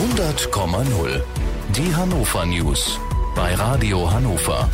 100,0. Die Hannover News bei Radio Hannover.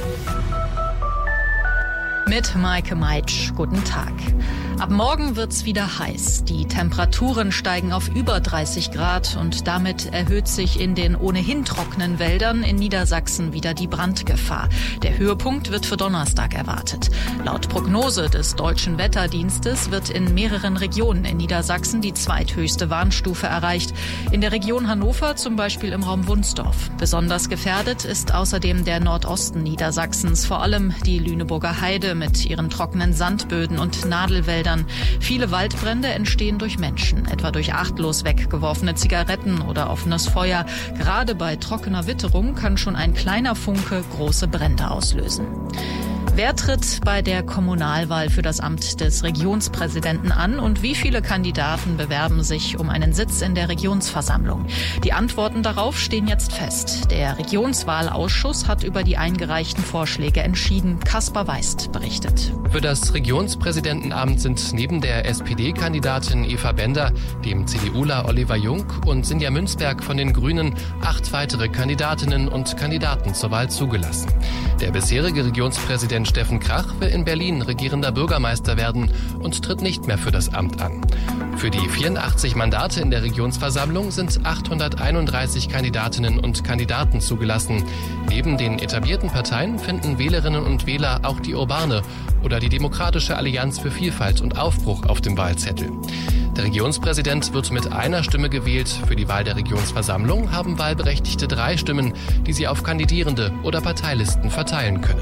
Mit Maike Meitsch. Guten Tag. Ab morgen wird's wieder heiß. Die Temperaturen steigen auf über 30 Grad und damit erhöht sich in den ohnehin trockenen Wäldern in Niedersachsen wieder die Brandgefahr. Der Höhepunkt wird für Donnerstag erwartet. Laut Prognose des Deutschen Wetterdienstes wird in mehreren Regionen in Niedersachsen die zweithöchste Warnstufe erreicht. In der Region Hannover, zum Beispiel im Raum Wunsdorf. Besonders gefährdet ist außerdem der Nordosten Niedersachsens, vor allem die Lüneburger Heide mit ihren trockenen Sandböden und Nadelwäldern. Viele Waldbrände entstehen durch Menschen, etwa durch achtlos weggeworfene Zigaretten oder offenes Feuer. Gerade bei trockener Witterung kann schon ein kleiner Funke große Brände auslösen. Wer tritt bei der Kommunalwahl für das Amt des Regionspräsidenten an und wie viele Kandidaten bewerben sich um einen Sitz in der Regionsversammlung? Die Antworten darauf stehen jetzt fest. Der Regionswahlausschuss hat über die eingereichten Vorschläge entschieden. Kaspar Weist berichtet. Für das Regionspräsidentenamt sind neben der SPD-Kandidatin Eva Bender, dem CDUler Oliver Jung und Sinja Münzberg von den Grünen 8 weitere Kandidatinnen und Kandidaten zur Wahl zugelassen. Der bisherige Regionspräsident Steffen Krach will in Berlin regierender Bürgermeister werden und tritt nicht mehr für das Amt an. Für die 84 Mandate in der Regionsversammlung sind 831 Kandidatinnen und Kandidaten zugelassen. Neben den etablierten Parteien finden Wählerinnen und Wähler auch die Urbane oder die Demokratische Allianz für Vielfalt und Aufbruch auf dem Wahlzettel. Der Regionspräsident wird mit einer Stimme gewählt. Für die Wahl der Regionsversammlung haben Wahlberechtigte 3 Stimmen, die sie auf Kandidierende oder Parteilisten verteilen können.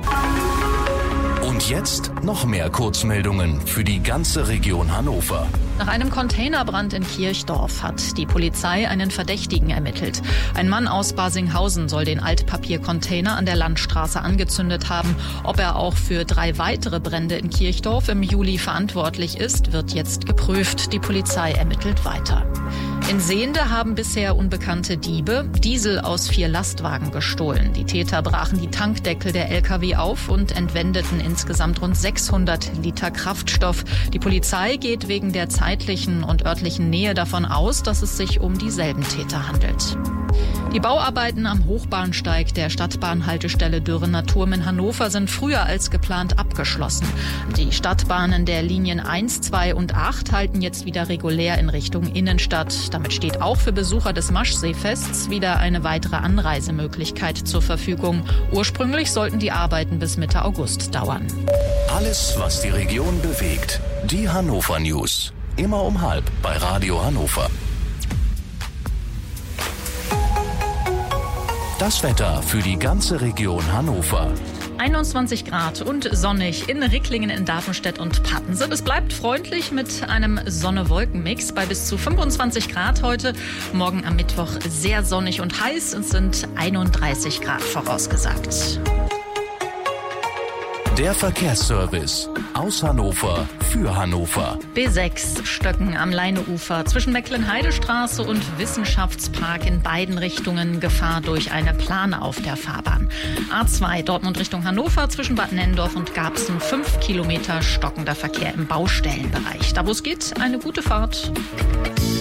Und jetzt noch mehr Kurzmeldungen für die ganze Region Hannover. Nach einem Containerbrand in Kirchdorf hat die Polizei einen Verdächtigen ermittelt. Ein Mann aus Barsinghausen soll den Altpapiercontainer an der Landstraße angezündet haben. Ob er auch für 3 weitere Brände in Kirchdorf im Juli verantwortlich ist, wird jetzt geprüft. Die Polizei ermittelt weiter. In Sehnde haben bisher unbekannte Diebe Diesel aus 4 Lastwagen gestohlen. Die Täter brachen die Tankdeckel der Lkw auf und entwendeten insgesamt rund 600 Liter Kraftstoff. Die Polizei geht wegen der zeitlichen und örtlichen Nähe davon aus, dass es sich um dieselben Täter handelt. Die Bauarbeiten am Hochbahnsteig der Stadtbahnhaltestelle Dürrener-Turm in Hannover sind früher als geplant abgeschlossen. Die Stadtbahnen der Linien 1, 2 und 8 halten jetzt wieder regulär in Richtung Innenstadt. Damit steht auch für Besucher des Maschseefests wieder eine weitere Anreisemöglichkeit zur Verfügung. Ursprünglich sollten die Arbeiten bis Mitte August dauern. Alles, was die Region bewegt. Die Hannover News. Immer um 12:30 bei Radio Hannover. Das Wetter für die ganze Region Hannover. 21 Grad und sonnig in Ricklingen, in Darmstadt und Pattensen. Es bleibt freundlich mit einem Sonne-Wolken-Mix bei bis zu 25 Grad heute. Morgen am Mittwoch sehr sonnig und heiß. Es sind 31 Grad vorausgesagt. Der Verkehrsservice aus Hannover für Hannover. B6 Stöcken am Leineufer zwischen Mecklenheidestraße und Wissenschaftspark in beiden Richtungen Gefahr durch eine Plane auf der Fahrbahn. A2 Dortmund Richtung Hannover zwischen Bad Nenndorf und Garbsen 5 Kilometer stockender Verkehr im Baustellenbereich. Da wo es geht, eine gute Fahrt.